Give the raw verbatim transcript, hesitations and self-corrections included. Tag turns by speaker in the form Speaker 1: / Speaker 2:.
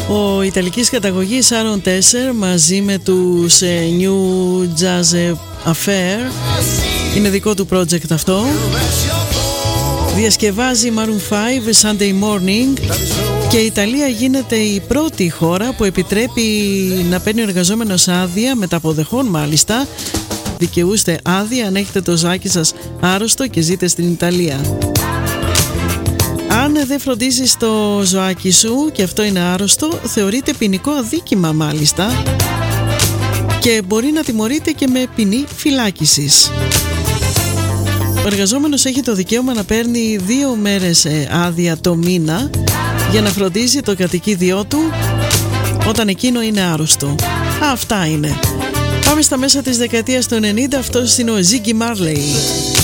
Speaker 1: Ο Ιταλικής καταγωγής Aaron Tesser μαζί με τους New Jazz Affair, είναι δικό του project αυτό. Διασκευάζει Maroon πέντε Sunday Morning και η Ιταλία γίνεται η πρώτη χώρα που επιτρέπει να παίρνει ο εργαζόμενος άδεια, μεταποδεχών μάλιστα. Δικαιούστε άδεια αν έχετε το ζάκι σας άρρωστο και ζείτε στην Ιταλία. Αν δεν φροντίζεις το ζωάκι σου και αυτό είναι άρρωστο, θεωρείται ποινικό αδίκημα μάλιστα και μπορεί να τιμωρείται και με ποινή φυλάκισης. Ο εργαζόμενος έχει το δικαίωμα να παίρνει δύο μέρες άδεια το μήνα για να φροντίζει το κατοικίδιό του όταν εκείνο είναι άρρωστο. Αυτά είναι. Πάμε στα μέσα της δεκαετίας του ενενήντα, αυτός είναι ο Ziggy Marley.